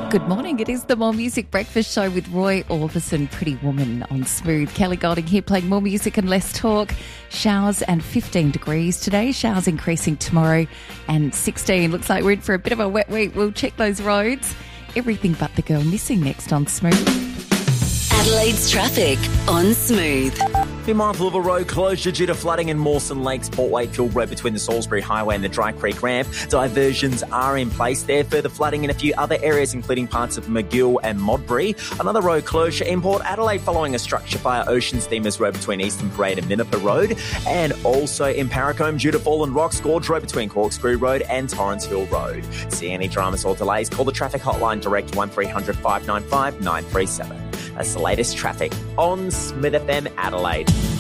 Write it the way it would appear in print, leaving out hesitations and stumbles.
Good morning. It is the More Music Breakfast Show with Roy Orbison, Pretty Woman on Smooth. Kelly Golding here playing more music and less talk. Showers and 15 degrees today. Showers increasing tomorrow and 16. Looks like we're in for a bit of a wet week. We'll check those roads. Everything but the girl missing next on Smooth. Adelaide's traffic on Smooth. Be mindful of a road closure due to flooding in Mawson Lakes, Port Wakefield Road between the Salisbury Highway and the Dry Creek Ramp. Diversions are in place there. Further flooding in a few other areas, including parts of McGill and Modbury. Another road closure in Port Adelaide following a structure fire, Ocean Steamers Road between Eastern Parade and Minnipa Road. And also in Paracombe due to fallen rocks, Gorge Road between Corkscrew Road and Torrens Hill Road. See any dramas or delays, call the traffic hotline direct 1300 595 937. That's the latest traffic on Smith FM Adelaide.